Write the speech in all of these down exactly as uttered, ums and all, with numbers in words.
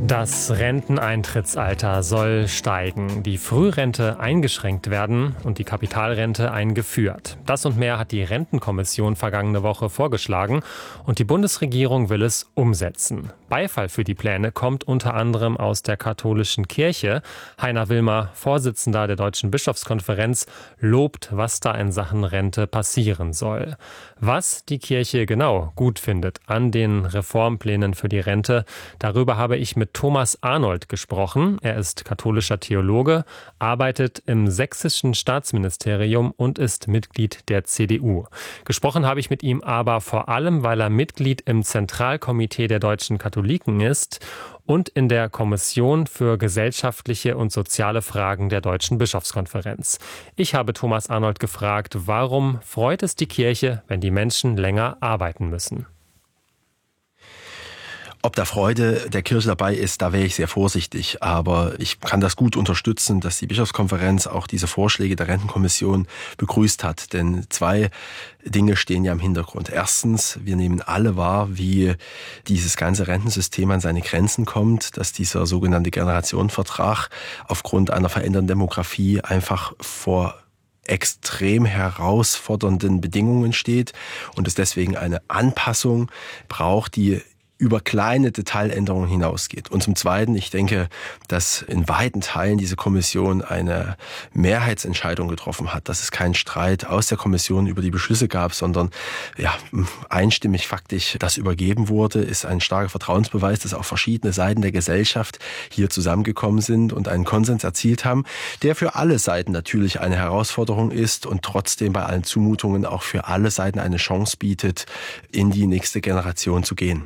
Das Renteneintrittsalter soll steigen, die Frührente eingeschränkt werden und die Kapitalrente eingeführt. Das und mehr hat die Rentenkommission vergangene Woche vorgeschlagen und die Bundesregierung will es umsetzen. Beifall für die Pläne kommt unter anderem aus der katholischen Kirche. Heiner Wilmer, Vorsitzender der Deutschen Bischofskonferenz, lobt, was da in Sachen Rente passieren soll. Was die Kirche genau gut findet an den Reformplänen für die Rente, darüber habe ich mit Thomas Arnold gesprochen. Er ist katholischer Theologe, arbeitet im sächsischen Staatsministerium und ist Mitglied der C D U. Gesprochen habe ich mit ihm aber vor allem, weil er Mitglied im Zentralkomitee der deutschen Katholiken ist und in der Kommission für gesellschaftliche und soziale Fragen der Deutschen Bischofskonferenz. Ich habe Thomas Arnold gefragt, warum freut es die Kirche, wenn die Menschen länger arbeiten müssen? Ob da Freude der Kirche dabei ist, da wäre ich sehr vorsichtig. Aber ich kann das gut unterstützen, dass die Bischofskonferenz auch diese Vorschläge der Rentenkommission begrüßt hat. Denn zwei Dinge stehen ja im Hintergrund. Erstens, wir nehmen alle wahr, wie dieses ganze Rentensystem an seine Grenzen kommt, dass dieser sogenannte Generationenvertrag aufgrund einer veränderten Demografie einfach vor extrem herausfordernden Bedingungen steht und es deswegen eine Anpassung braucht, die über kleine Detailänderungen hinausgeht. Und zum Zweiten, ich denke, dass in weiten Teilen diese Kommission eine Mehrheitsentscheidung getroffen hat, dass es keinen Streit aus der Kommission über die Beschlüsse gab, sondern ja, einstimmig faktisch das übergeben wurde, ist ein starker Vertrauensbeweis, dass auch verschiedene Seiten der Gesellschaft hier zusammengekommen sind und einen Konsens erzielt haben, der für alle Seiten natürlich eine Herausforderung ist und trotzdem bei allen Zumutungen auch für alle Seiten eine Chance bietet, in die nächste Generation zu gehen.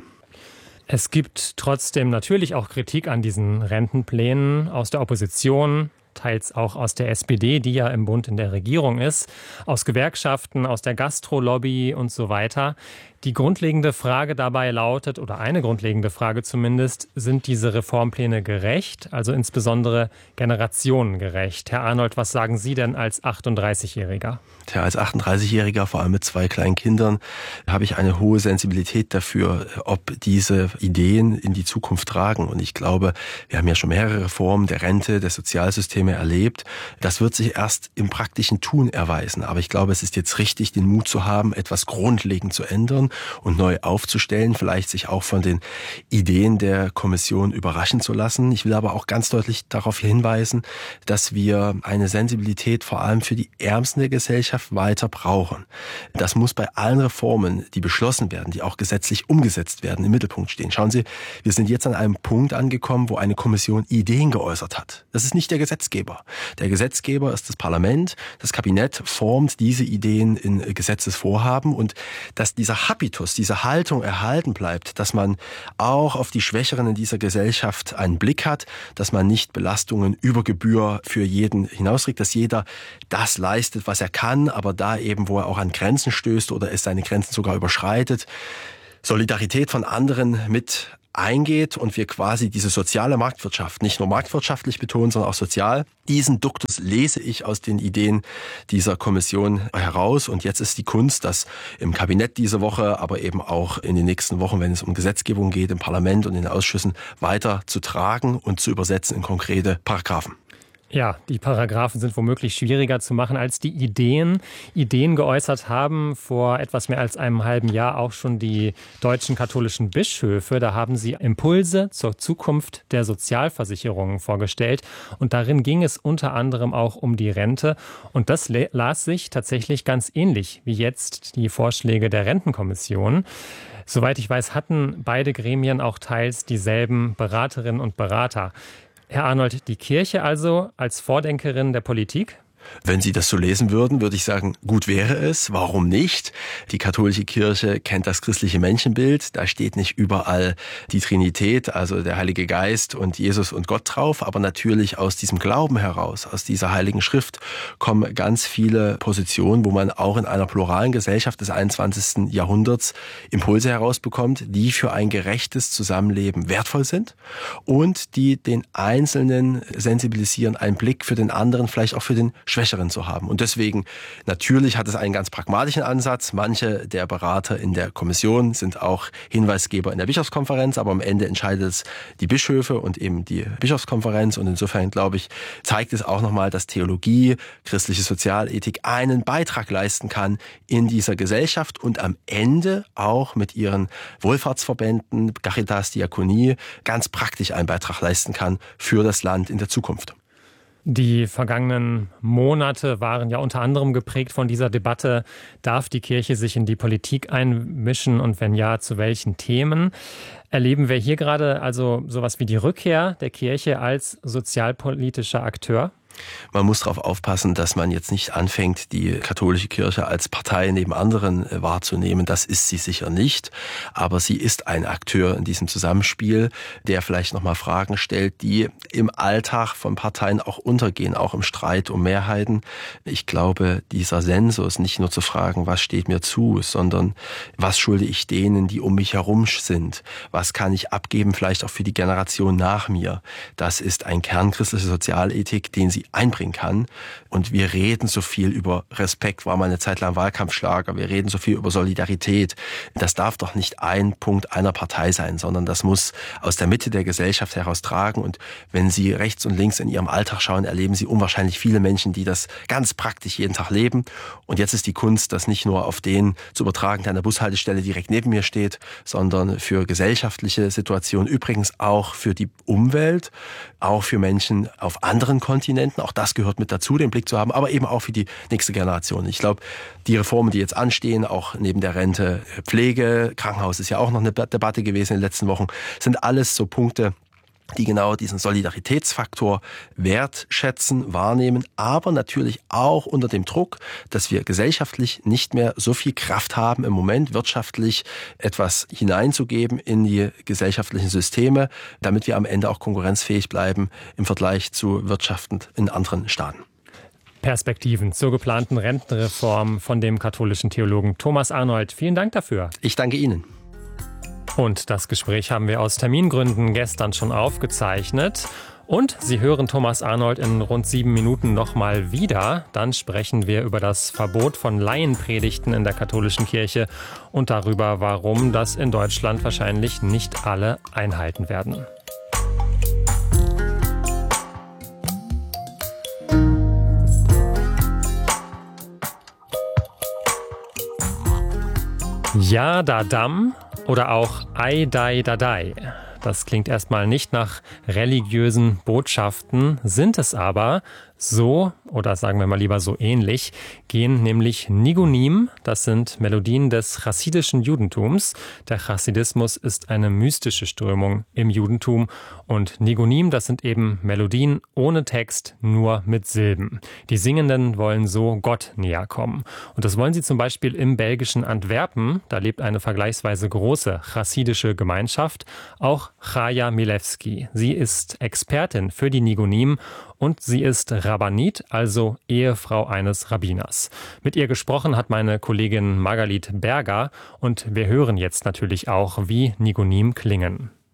Es gibt trotzdem natürlich auch Kritik an diesen Rentenplänen aus der Opposition, teils auch aus der S P D, die ja im Bund in der Regierung ist, aus Gewerkschaften, aus der Gastrolobby und so weiter. Die grundlegende Frage dabei lautet, oder eine grundlegende Frage zumindest, sind diese Reformpläne gerecht, also insbesondere generationengerecht? Herr Arnold, was sagen Sie denn als achtunddreißigjähriger? Tja, als achtunddreißigjähriger, vor allem mit zwei kleinen Kindern, habe ich eine hohe Sensibilität dafür, ob diese Ideen in die Zukunft tragen. Und ich glaube, wir haben ja schon mehrere Reformen der Rente, der Sozialsysteme erlebt. Das wird sich erst im praktischen Tun erweisen. Aber ich glaube, es ist jetzt richtig, den Mut zu haben, etwas grundlegend zu ändern und neu aufzustellen, vielleicht sich auch von den Ideen der Kommission überraschen zu lassen. Ich will aber auch ganz deutlich darauf hinweisen, dass wir eine Sensibilität vor allem für die Ärmsten der Gesellschaft weiter brauchen. Das muss bei allen Reformen, die beschlossen werden, die auch gesetzlich umgesetzt werden, im Mittelpunkt stehen. Schauen Sie, wir sind jetzt an einem Punkt angekommen, wo eine Kommission Ideen geäußert hat. Das ist nicht der Gesetzgeber. Der Gesetzgeber ist das Parlament. Das Kabinett formt diese Ideen in Gesetzesvorhaben und dass dieser Habitus, diese Haltung erhalten bleibt, dass man auch auf die Schwächeren in dieser Gesellschaft einen Blick hat, dass man nicht Belastungen über Gebühr für jeden hinausträgt, dass jeder das leistet, was er kann, aber da eben, wo er auch an Grenzen stößt oder es seine Grenzen sogar überschreitet, Solidarität von anderen mit eingeht und wir quasi diese soziale Marktwirtschaft, nicht nur marktwirtschaftlich betonen, sondern auch sozial, diesen Duktus lese ich aus den Ideen dieser Kommission heraus. Und jetzt ist die Kunst, das im Kabinett diese Woche, aber eben auch in den nächsten Wochen, wenn es um Gesetzgebung geht, im Parlament und in den Ausschüssen, weiter zu tragen und zu übersetzen in konkrete Paragraphen. Ja, die Paragraphen sind womöglich schwieriger zu machen als die Ideen. Ideen geäußert haben vor etwas mehr als einem halben Jahr auch schon die deutschen katholischen Bischöfe. Da haben sie Impulse zur Zukunft der Sozialversicherungen vorgestellt. Und darin ging es unter anderem auch um die Rente. Und das las sich tatsächlich ganz ähnlich wie jetzt die Vorschläge der Rentenkommission. Soweit ich weiß, hatten beide Gremien auch teils dieselben Beraterinnen und Berater. Herr Arnold, die Kirche also als Vordenkerin der Politik? Wenn Sie das so lesen würden, würde ich sagen, gut wäre es. Warum nicht? Die katholische Kirche kennt das christliche Menschenbild. Da steht nicht überall die Trinität, also der Heilige Geist und Jesus und Gott drauf. Aber natürlich aus diesem Glauben heraus, aus dieser Heiligen Schrift kommen ganz viele Positionen, wo man auch in einer pluralen Gesellschaft des einundzwanzigsten Jahrhunderts Impulse herausbekommt, die für ein gerechtes Zusammenleben wertvoll sind und die den Einzelnen sensibilisieren, einen Blick für den anderen, vielleicht auch für den Schwächeren zu haben. Und deswegen, natürlich hat es einen ganz pragmatischen Ansatz. Manche der Berater in der Kommission sind auch Hinweisgeber in der Bischofskonferenz, aber am Ende entscheidet es die Bischöfe und eben die Bischofskonferenz. Und insofern, glaube ich, zeigt es auch nochmal, dass Theologie, christliche Sozialethik einen Beitrag leisten kann in dieser Gesellschaft und am Ende auch mit ihren Wohlfahrtsverbänden, Caritas, Diakonie, ganz praktisch einen Beitrag leisten kann für das Land in der Zukunft. Die vergangenen Monate waren ja unter anderem geprägt von dieser Debatte, darf die Kirche sich in die Politik einmischen und wenn ja, zu welchen Themen? Erleben wir hier gerade also sowas wie die Rückkehr der Kirche als sozialpolitischer Akteur? Man muss darauf aufpassen, dass man jetzt nicht anfängt, die katholische Kirche als Partei neben anderen wahrzunehmen. Das ist sie sicher nicht. Aber sie ist ein Akteur in diesem Zusammenspiel, der vielleicht nochmal Fragen stellt, die im Alltag von Parteien auch untergehen, auch im Streit um Mehrheiten. Ich glaube, dieser Sensus, nicht nur zu fragen, was steht mir zu, sondern was schulde ich denen, die um mich herum sind? Was kann ich abgeben, vielleicht auch für die Generation nach mir? Das ist ein Kern christlicher Sozialethik, den sie einbringen kann. Und wir reden so viel über Respekt, war mal eine Zeit lang Wahlkampfschlager. Wir reden so viel über Solidarität. Das darf doch nicht ein Punkt einer Partei sein, sondern das muss aus der Mitte der Gesellschaft heraus tragen. Und wenn Sie rechts und links in Ihrem Alltag schauen, erleben Sie unwahrscheinlich viele Menschen, die das ganz praktisch jeden Tag leben. Und jetzt ist die Kunst, das nicht nur auf den zu übertragen, der an der Bushaltestelle direkt neben mir steht, sondern für gesellschaftliche Situationen, übrigens auch für die Umwelt, auch für Menschen auf anderen Kontinenten. Auch das gehört mit dazu, den Blick zu haben, aber eben auch für die nächste Generation. Ich glaube, die Reformen, die jetzt anstehen, auch neben der Rente, Pflege, Krankenhaus ist ja auch noch eine Debatte gewesen in den letzten Wochen, sind alles so Punkte, die genau diesen Solidaritätsfaktor wertschätzen, wahrnehmen, aber natürlich auch unter dem Druck, dass wir gesellschaftlich nicht mehr so viel Kraft haben, im Moment wirtschaftlich etwas hineinzugeben in die gesellschaftlichen Systeme, damit wir am Ende auch konkurrenzfähig bleiben im Vergleich zu Wirtschaften in anderen Staaten. Perspektiven zur geplanten Rentenreform von dem katholischen Theologen Thomas Arnold. Vielen Dank dafür. Ich danke Ihnen. Und das Gespräch haben wir aus Termingründen gestern schon aufgezeichnet. Und Sie hören Thomas Arnold in rund sieben Minuten nochmal wieder. Dann sprechen wir über das Verbot von Laienpredigten in der katholischen Kirche und darüber, warum das in Deutschland wahrscheinlich nicht alle einhalten werden. Ja, da dam oder auch Ai Dai Dadai. Das klingt erstmal nicht nach religiösen Botschaften, sind es aber. So, oder sagen wir mal lieber so ähnlich, gehen nämlich Nigunim, das sind Melodien des chassidischen Judentums. Der Chassidismus ist eine mystische Strömung im Judentum und Nigunim, das sind eben Melodien ohne Text, nur mit Silben. Die Singenden wollen so Gott näher kommen. Und das wollen sie zum Beispiel im belgischen Antwerpen, da lebt eine vergleichsweise große chassidische Gemeinschaft, auch Chaya Milewski. Sie ist Expertin für die Nigunim und sie ist Rabbinit, also Ehefrau eines Rabbiners. Mit ihr gesprochen hat meine Kollegin Margalit Berger und wir hören jetzt natürlich auch, wie Nigunim klingen.